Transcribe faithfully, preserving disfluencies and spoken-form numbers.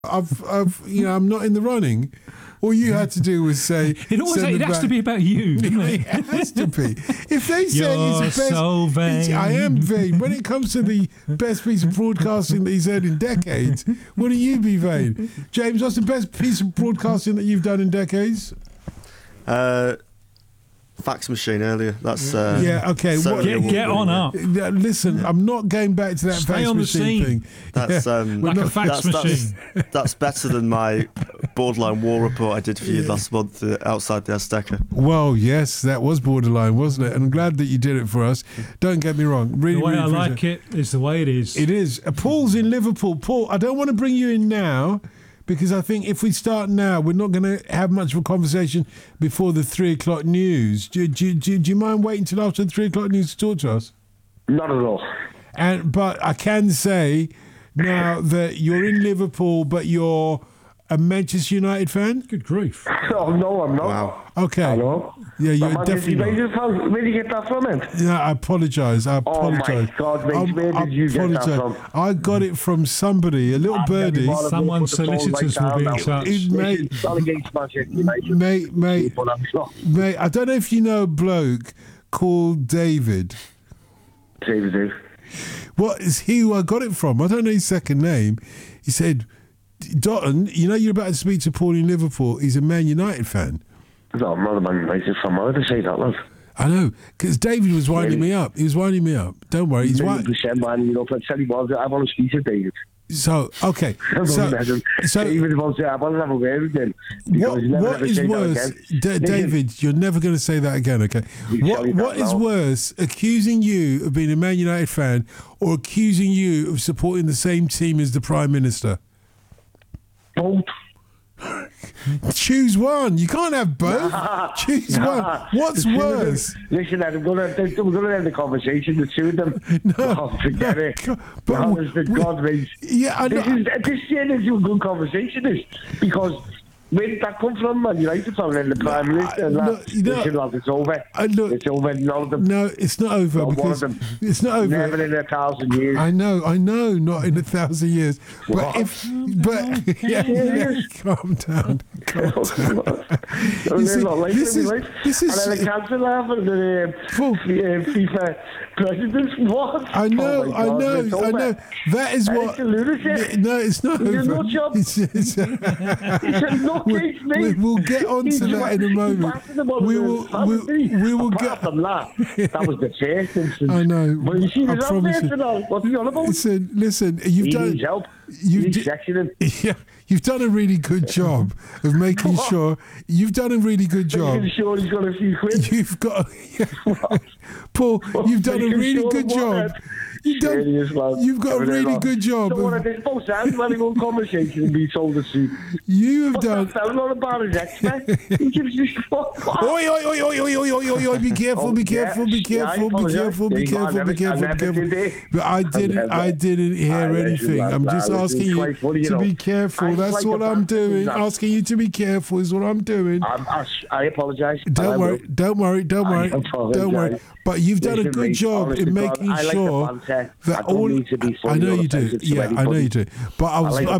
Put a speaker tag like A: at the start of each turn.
A: I've, I've, you know, I'm not in the running. All you had to do was say...
B: It always it has back. to be about you, doesn't it?
A: It has to be. If they say
B: You're
A: it's the best...
B: so vain.
A: I am vain. When it comes to the best piece of broadcasting that he's heard in decades, wouldn't you be vain? James, what's the best piece of broadcasting that you've done in decades?
C: Uh... Fax machine earlier. That's uh,
A: yeah. Okay.
B: What, get, get on up.
A: Listen, I'm not going back to that
B: Stay
A: fax
B: on the
A: machine
B: scene.
A: thing.
C: That's um,
B: like
A: not,
B: a fax
C: that's,
B: machine.
C: That's, that's better than my borderline war report I did for you yeah. last month uh, outside the Azteca.
A: Well, yes, that was borderline, wasn't it? And I'm glad that you did it for us. Don't get me wrong. Really,
B: the way
A: really
B: I like it is the way it is.
A: It is. Uh, Paul's in Liverpool. Paul, I don't want to bring you in now, because I think if we start now, we're not going to have much of a conversation before the three o'clock news. Do, do, do, do you mind waiting until after the three o'clock news to talk to us?
D: Not at all.
A: And but I can say now that you're in Liverpool, but you're a Manchester United fan.
B: Good grief!
D: Oh no, I'm not.
C: Wow.
A: Okay.
D: Hello.
A: Yeah, you're
D: I'm
A: definitely not.
D: Fan. Where did you get that from, it?
A: Yeah, I apologise. I apologise.
D: Oh my God, mate,
A: I'm,
D: where did
A: I
D: you
A: apologise.
D: get that from?
A: I got it from somebody, a little
D: I'm
A: birdie.
B: Someone's solicitors will be in touch.
A: Mate, mate, mate, mate, I don't know if you know a bloke called David.
D: David who?
A: What is he who I got it from? I don't know his second name. He said, Dotton, you know you're about to speak to Paul in Liverpool. He's a Man United fan.
D: No, I'm not a Man United fan. Why would I say that, love?
A: I know, because David was winding
D: Maybe.
A: me up. He was winding me up. Don't worry. He's
D: one hundred percent man, you know, but I tell you what, I want to speak to David.
A: So, okay. So, so
D: David wants to, I want to have a word with him.
A: What, what is worse, D- David, you're never going to say that again, okay? What What is now. worse, accusing you of being a Man United fan or accusing you of supporting the same team as the Prime Minister?
D: Both.
A: Choose one. You can't have both. Nah, Choose nah. one. What's the worse?
D: Listen, I'm going to we're going to end the conversation. The two of them.
A: No,
D: oh, forget
A: no,
D: it.
A: But
D: honest to God, mate.
A: Yeah, I know.
D: This is this is a good conversation, is because. Where did that come from, man? United fan and the Prime Minister and that.
A: No, you know,
D: Listen, lad, it's over.
A: I look,
D: it's over. None of them.
A: No, it's not over.
D: Not
A: because
D: one of them.
A: It's not over.
D: Never in a thousand years.
A: I know, I know, not in a thousand years.
D: What?
A: But if, but yeah, yeah, calm down, calm down.
D: You see, like
A: this, is, this is,
D: and then the cancer laugh and the um, FIFA presidents. What?
A: I know,
D: oh
A: I
D: God,
A: know, I know. That is what.
D: It's a lunatic.
A: No, it's not
D: He's
A: over.
D: A nut job.
A: It's, it's,
D: it's a nut
A: we, we, we'll get on to that in a moment. We will, we, we will get.
D: Them that. That was the first instance.
A: I know.
D: But you see,
A: I
D: there's
A: promise you.
D: What's he on about?
A: Listen, listen. You've
D: he
A: done.
D: Needs help.
A: You've
D: He's sectioning.
A: Yeah, you've done a really good job of making sure. You've done a really good job.
D: Making sure he's got a few quid.
A: You've got, yeah. Paul. You've done a really good job. You've done. You've got a really good job.
D: Don't want to dispose of having a conversation and be told the truth.
A: You have
D: What's
A: done.
D: That fella on about his ex-man? He gives you fuck.
A: Oi, oi, oi, oi, oi, oi, oi, oi! Be careful!
D: Oh,
A: be careful! Be careful! Be careful! Be careful! Be careful! Be careful! But I didn't. I didn't hear anything. I'm just asking you to be careful. That's what I'm doing. Asking you to be careful is what I'm doing.
D: I apologise.
A: Don't worry. Don't worry. Don't worry. Don't worry. But you've done a good job in making sure that all. I know you do. Yeah, I know you do. But I was. I